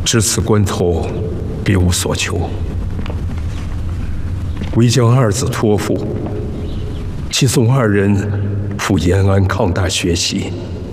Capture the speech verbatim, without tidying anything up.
至此关头，别无所求，唯将二子托付，亲送二人赴延安抗大学习。